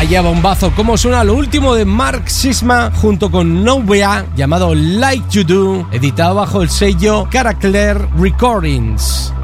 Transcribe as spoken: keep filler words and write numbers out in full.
Vaya bombazo, cómo suena lo último de Mark Sisma junto con Novia, llamado Like You Do, editado bajo el sello Caracler Recordings.